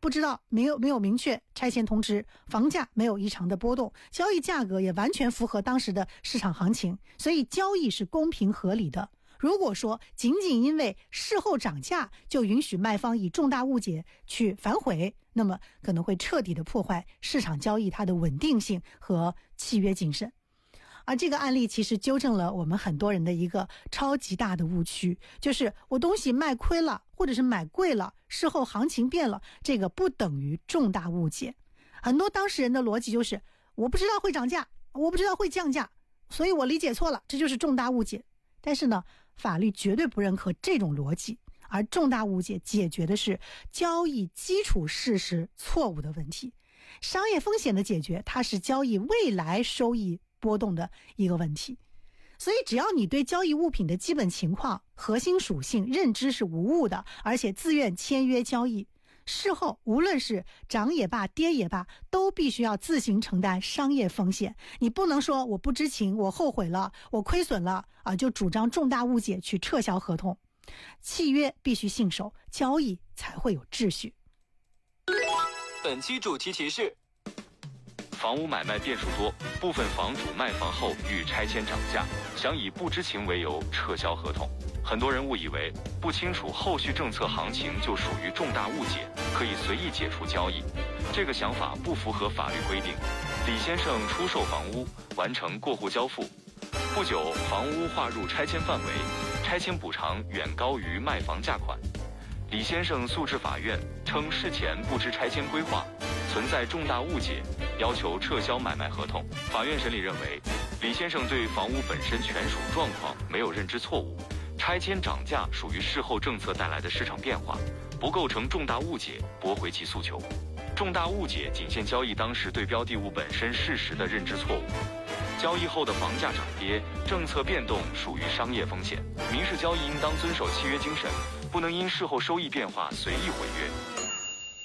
不知道没有明确拆迁通知，房价没有异常的波动，交易价格也完全符合当时的市场行情，所以交易是公平合理的。如果说仅仅因为事后涨价就允许卖方以重大误解去反悔，那么可能会彻底的破坏市场交易它的稳定性和契约精神。而这个案例其实纠正了我们很多人的一个超级大的误区，就是我东西卖亏了或者是买贵了，事后行情变了，这个不等于重大误解。很多当事人的逻辑就是我不知道会涨价，我不知道会降价，所以我理解错了，这就是重大误解。但是呢，法律绝对不认可这种逻辑，而重大误解解决的是交易基础事实错误的问题。商业风险的解决，它是交易未来收益波动的一个问题。所以只要你对交易物品的基本情况、核心属性认知是无误的，而且自愿签约交易，事后无论是涨也罢跌也罢，都必须要自行承担商业风险。你不能说我不知情，我后悔了，我亏损了就主张重大误解去撤销合同。契约必须信守，交易才会有秩序。 本期主题提示：房屋买卖变数多，部分房主卖房后遇拆迁涨价，想以不知情为由撤销合同。很多人误以为不清楚后续政策行情就属于重大误解，可以随意解除交易。这个想法不符合法律规定。李先生出售房屋，完成过户交付，不久房屋划入拆迁范围，拆迁补偿远高于卖房价款。李先生诉至法院，称事前不知拆迁规划，存在重大误解，要求撤销买卖合同。法院审理认为，李先生对房屋本身权属状况没有认知错误，拆迁涨价属于事后政策带来的市场变化，不构成重大误解，驳回其诉求。重大误解仅限交易当时对标的物本身事实的认知错误。交易后的房价涨跌、政策变动属于商业风险，民事交易应当遵守契约精神，不能因事后收益变化随意毁约。